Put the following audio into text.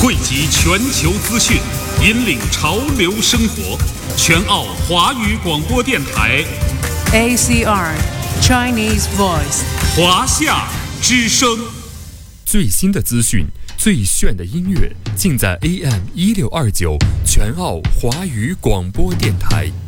汇集全球资讯，引领潮流生活。全澳华语广播电台 ACR Chinese Voice 华夏之声。 最新的资讯，最炫的音乐，尽在AM 1629全澳华语广播电台。